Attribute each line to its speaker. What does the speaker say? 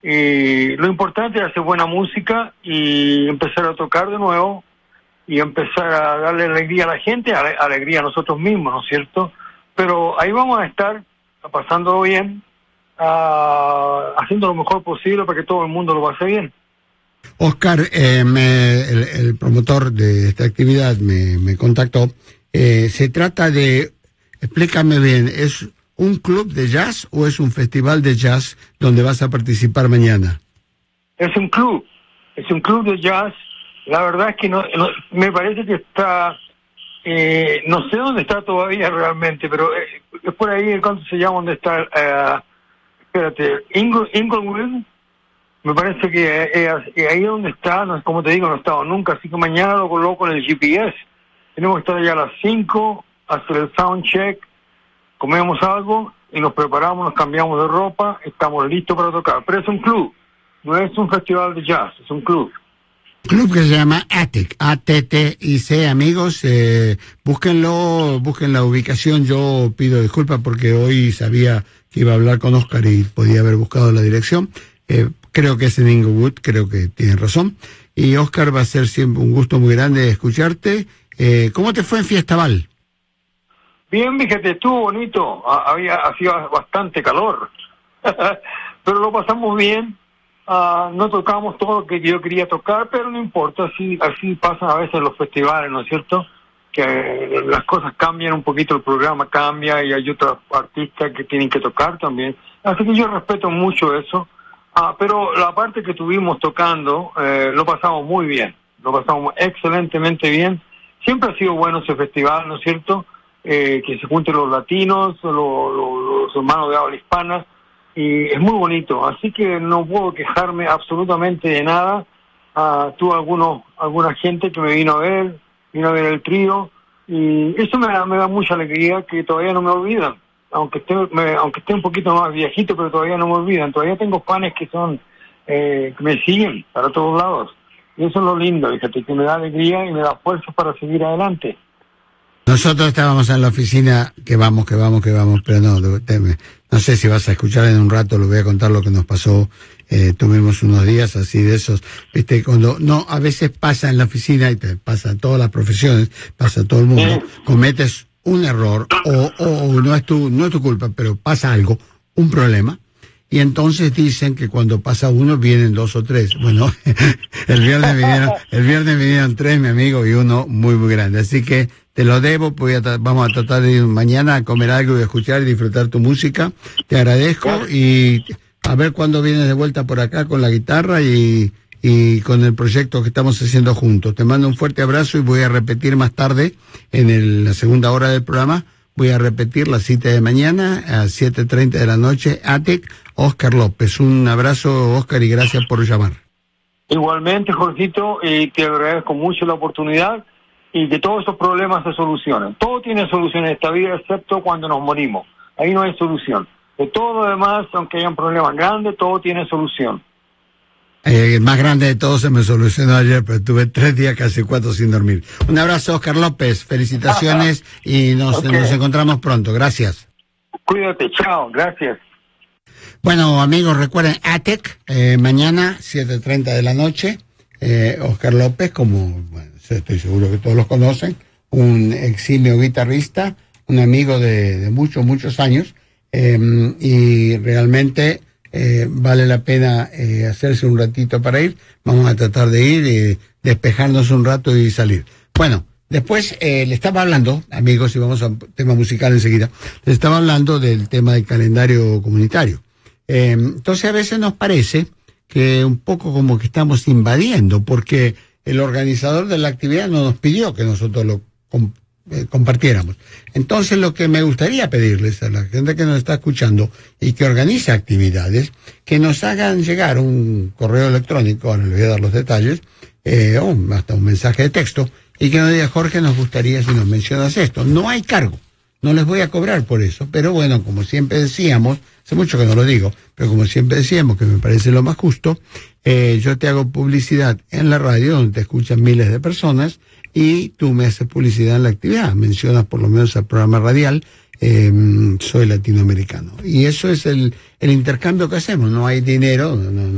Speaker 1: Y lo importante es hacer buena música y empezar a tocar de nuevo y empezar a darle alegría a la gente, alegría a nosotros mismos, ¿no es cierto? Pero ahí vamos a estar pasándolo bien, haciendo lo mejor posible para que todo el mundo lo pase bien.
Speaker 2: Oscar, el promotor de esta actividad me contactó. Se trata de, explícame bien, ¿es un club de jazz o es un festival de jazz donde vas a participar mañana?
Speaker 1: Es un club de jazz. La verdad es que no me parece que está, no sé dónde está todavía realmente, pero es por ahí, ¿cuánto se llama? ¿Dónde está? Espérate, Inglewood. Me parece que ahí donde está, no, como te digo, no he estado nunca, así que mañana lo coloco en el GPS. Tenemos que estar allá a las 5, hacer el sound check, comemos algo y nos preparamos, nos cambiamos de ropa, estamos listos para tocar. Pero es un club, no es un festival de jazz, es un club.
Speaker 2: Club que se llama ATTIC, ATTIC, amigos, búsquenlo, busquen la ubicación. Yo pido disculpas porque hoy sabía que iba a hablar con Oscar y podía haber buscado la dirección. Creo que es en Inglewood, creo que tienen razón. Y Oscar, va a ser siempre un gusto muy grande escucharte. ¿Cómo te fue en Fiestaval?
Speaker 1: Bien, fíjate, estuvo bonito, hacía bastante calor, pero lo pasamos bien. No tocamos todo lo que yo quería tocar, pero no importa, así pasan a veces los festivales, ¿no es cierto? Que las cosas cambian un poquito, el programa cambia y hay otros artistas que tienen que tocar también. Así que yo respeto mucho eso. Pero la parte que tuvimos tocando, lo pasamos muy bien, lo pasamos excelentemente bien. Siempre ha sido bueno ese festival, ¿no es cierto? Que se junten los latinos, los hermanos de habla hispana, y es muy bonito. Así que no puedo quejarme absolutamente de nada. Tuve alguna gente que me vino a ver el trío, y eso me da mucha alegría, que todavía no me olvidan. Aunque esté un poquito más viejito, pero todavía no me olvidan. Todavía tengo fans que que me siguen para todos lados. Y eso es lo lindo, fíjate, que me da alegría y me da fuerza para seguir adelante.
Speaker 2: Nosotros estábamos en la oficina, que vamos, pero no sé si vas a escuchar en un rato, le voy a contar lo que nos pasó. Tuvimos unos días así de esos, viste, a veces pasa en la oficina, y te pasa en todas las profesiones, pasa a todo el mundo, cometes un error, o no es tu culpa, pero pasa algo, un problema, y entonces dicen que cuando pasa uno vienen dos o tres. Bueno, el viernes vinieron tres, mi amigo, y uno muy, muy grande. Así que te lo debo, vamos a tratar de ir mañana a comer algo y a escuchar y disfrutar tu música. Te agradezco y a ver cuándo vienes de vuelta por acá con la guitarra y con el proyecto que estamos haciendo juntos. Te mando un fuerte abrazo y voy a repetir más tarde, en la segunda hora del programa, voy a repetir la cita de mañana a 7:30 de la noche, ATTIC, Oscar López. Un abrazo, Oscar, y gracias por llamar.
Speaker 1: Igualmente, Jorgito, te agradezco mucho la oportunidad y que todos esos problemas se solucionen. Todo tiene solución en esta vida, excepto cuando nos morimos. Ahí no hay solución. De todo lo demás, aunque hayan problemas grandes, todo tiene solución.
Speaker 2: El más grande de todos se me solucionó ayer, pero tuve 3 días, casi 4 sin dormir. Un abrazo, Oscar López, felicitaciones y nos encontramos pronto. Gracias.
Speaker 1: Cuídate, chao, gracias.
Speaker 2: Bueno, amigos, recuerden, ATTIC, mañana, 7:30 de la noche, Oscar López, como estoy seguro que todos los conocen, un eximio guitarrista, un amigo de muchos años, y realmente vale la pena hacerse un ratito para ir. Vamos a tratar de ir, despejarnos un rato y salir. Bueno, después le estaba hablando, amigos, y vamos a un tema musical enseguida, le estaba hablando del tema del calendario comunitario. Entonces a veces nos parece que un poco como que estamos invadiendo, porque el organizador de la actividad no nos pidió que nosotros lo compartiéramos. Entonces lo que me gustaría pedirles a la gente que nos está escuchando y que organiza actividades, que nos hagan llegar un correo electrónico, ahora les voy a dar los detalles, o hasta un mensaje de texto, y que nos diga: Jorge, nos gustaría si nos mencionas esto. No hay cargo, no les voy a cobrar por eso, pero bueno, como siempre decíamos, hace mucho que no lo digo, pero como siempre decíamos, que me parece lo más justo, yo te hago publicidad en la radio, donde te escuchan miles de personas, y tú me haces publicidad en la actividad, mencionas por lo menos al programa radial, soy latinoamericano. Y eso es el intercambio que hacemos, no hay dinero, no